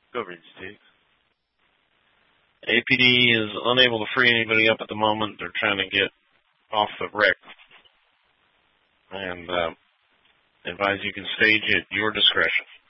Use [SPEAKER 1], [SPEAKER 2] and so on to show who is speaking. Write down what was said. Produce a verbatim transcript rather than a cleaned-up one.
[SPEAKER 1] Go read, Steve.
[SPEAKER 2] A P D is unable to free anybody up at the moment. They're trying to get off the wreck. And uh, advise you can stage at your discretion.